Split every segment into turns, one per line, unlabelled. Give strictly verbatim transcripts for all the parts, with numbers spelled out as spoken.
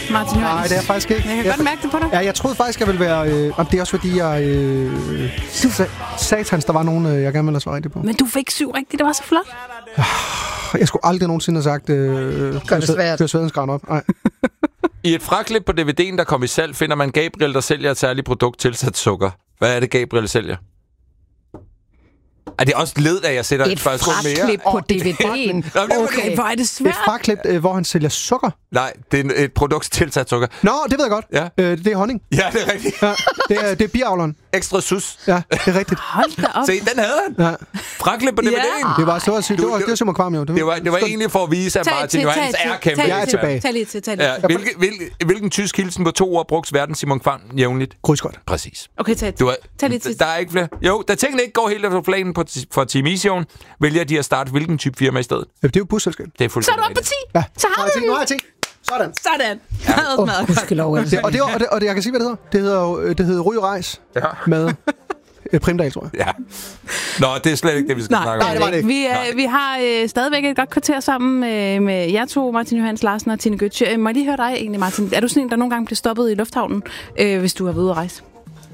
Martin Johansen?
Nej, det er jeg faktisk ikke.
Jeg kan
jeg,
godt mærke det på dig.
Ja, jeg troede faktisk, jeg ville være... Øh, det er også fordi, jeg... Øh, sa- satans, der var nogen, øh, jeg gerne ville have svaret rigtigt på.
Men du fik syv rigtigt, det var så flot.
Jeg skulle aldrig nogensinde have sagt... Øh,
Gør det svært.
Kør Svedensgræn op. Nej.
I et fraklip på D V D'en, der kom i salg, finder man Gabriel, der sælger et særligt produkt tilsat sukker. Hvad er det, Gabriel sælger? Er det også led, at jeg sætter
Et fraklip på D V D'en.
Okay, hvor er det svært.
Et fraklip, øh, hvor han sælger sukker.
Nej, det er et produkt tilsat sukker.
Nå, det ved jeg godt.
Ja.
Øh, det er honning.
Ja, det er rigtigt.
Ja, det er, det er biavleren.
Ekstra sus.
Ja, det er rigtigt.
Hold da op.
Se, den havde han.
Ja.
Fraklip på D V D'en.
Det var så at sige, det var, det var Simon Kvam, jo.
Det var, det var egentlig for at vise, at Martin Johansen er kæmpe.
Jeg er tilbage.
Tag lige til, tag lige
Ja, hvilke, hvilke, hvilken tysk hilsen på to ord brugs verden Simon Kvam jævnligt?
Grydskot.
Præcis.
Okay, tag,
Du er,
tag lige til.
Der er ikke flere. Jo, da tingene ikke går helt efter planen på, for Team Emission, vælger de at starte hvilken type firma i stedet?
Ja, det er jo busselskab.
Det er
Så er
fuldstændig
du oppe på
rigtigt.
ti.
Ja.
Så har du
Nu har jeg tænkt. Sådan.
Sådan. Ja.
Åh, oh, gudskelov.
Det, og, det, og, det, og det, jeg kan sige, hvad det hedder. Det hedder, jo- det hedder Ry Rejs
Ja.
med øh, Primdal, tror jeg.
Ja. Nå, det er slet ikke det, vi skal
Nej,
snakke om.
Nej, det var det ikke.
Vi, øh, vi har øh, stadigvæk et godt kvarter sammen øh, med jer to, Martin Johansen Larsen og Tine Gøtzsche. Øh, må jeg lige høre dig egentlig, Martin? Er du sådan en, der nogle gange bliver stoppet i lufthavnen, øh, hvis du har været ude at rejse?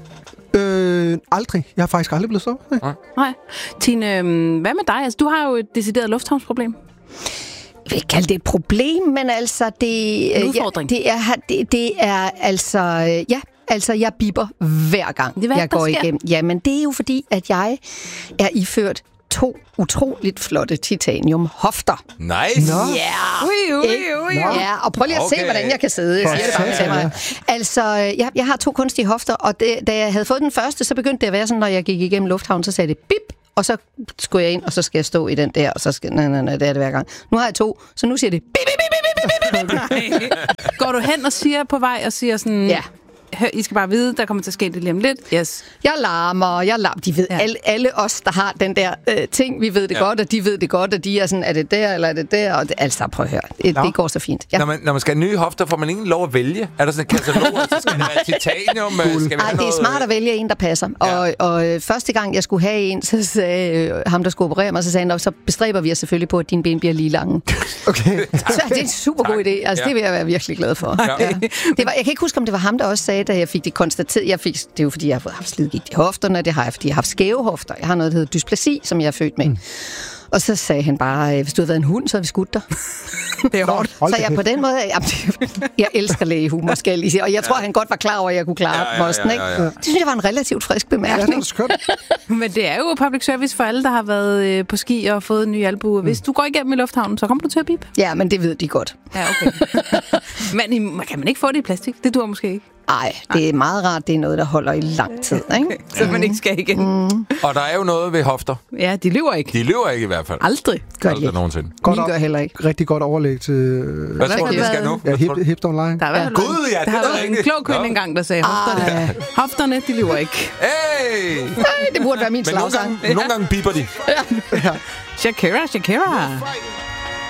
Øh, aldrig. Jeg har faktisk aldrig blevet stoppet. Nej.
Nej. Tine, øh, hvad med dig? Altså, du har jo et decideret lufthavnsproblem.
Jeg vil ikke kalde det et problem, men altså det,
En
øh,
udfordring.
ja, det, er, det, det er altså, øh, ja, altså jeg bipper hver gang,
Det er, hvad
jeg
der
går
sker.
igennem. Ja, men det er jo fordi, at jeg er iført to utroligt flotte titanium hofter.
Nice.
Ja.
Ui, ui, ui.
Ja, og prøv lige at
Okay.
se, hvordan jeg kan sidde. Jeg siger det bare til mig. Altså, jeg, jeg har to kunstige hofter, og det, da jeg havde fået den første, så begyndte det at være sådan, når jeg gik igennem lufthavnen, så sagde det bip, og så skulle jeg ind, og så skal jeg stå i den der, og så skal... Nej, nej, nej, det er det hver gang. Nu har jeg to, så nu siger det bip, bip, bip, bip, bip, bip, bip.
Går du hen og siger på vej og siger sådan...
Ja.
Hør, I skal bare vide, der kommer til at ske det lige om lidt. Yes.
Jeg larmer, jeg larmer. De ved,
Ja.
ja. alle, alle os, der har den der øh, ting, vi ved det
Ja.
ja. godt, og de ved det godt, og de er sådan, er det der, eller er det der? Og det, altså, prøv at høre. Det, det går så fint. Ja.
Når man, når man skal have nye hofter, får man ingen lov at vælge. Er der sådan en katalog, så skal det være titanium? øh, Skal vi
Ej,
have
det er
noget,
smart at vælge en, der passer.
Ja.
Og, og øh, første gang, jeg skulle have en, så sagde øh, ham, der skulle operere mig, så sagde han, "Nå, så bestræber vi os selvfølgelig på, at dine ben bliver lige lange."
Okay.
Så det er en super god idé. Altså,
Ja.
det vil jeg være virkelig glad for.
Ja.
Ja. Det var, jeg kan ikke huske, om det var ham, der også sagde, da jeg fik det konstateret. Jeg fik, det er jo, fordi jeg har haft slidgigt i hofterne, det har jeg, fordi jeg har haft skæve hofter. Jeg har noget, der hedder dysplasi, som jeg er født med. Mm. Og så sagde han bare, hvis du havde været en hund, så havde vi skudt dig.
Det er hårdt.
Hold
Så
da
jeg på
kæft.
den måde, jeg, jeg elsker lægehumor, skal jeg lige sige. Og jeg tror, han godt var klar over, at jeg kunne klare
Ja, ja, ja,
posten, ikke?
ja, ja.
Det synes jeg var en relativt frisk
Ja, det
bemærkning.
er så skønt.
Men det er jo public service for alle, der har været øh, på ski og fået en ny albu. Hvis du går igennem i lufthavnen, så kommer du til at pipe.
Ja, men det ved de godt.
Ja, okay. Men i- kan man ikke få det i plastik? Det dur måske ikke.
Ej, det er meget rart, det er noget, der holder i lang tid, ikke?
Okay. Så man ikke skal igen. Mm.
Og der er jo noget ved hofter.
Ja, de lyver ikke.
De løber ikke i hvert fald.
Aldrig.
Gør de
Aldrig
ikke.
nogensinde.
Godt
Min
op.
gør heller ikke.
Rigtig godt overlæg til... Øh,
Hvad tror du,
det
vi skal
været-
nu?
ja,
Hvad
hip,
tror du?
hip online.
Der har været,
Gud, ja, det
der har
er da
været en
rigtigt.
klog kvinde
Nå.
engang, der sagde, hofterne, hofterne, de lyver ikke.
Hey!
Ej, det burde være min
Men nogle
slagsang.
gange, nogle gange biber de.
Shakira, Shakira.
Fighting.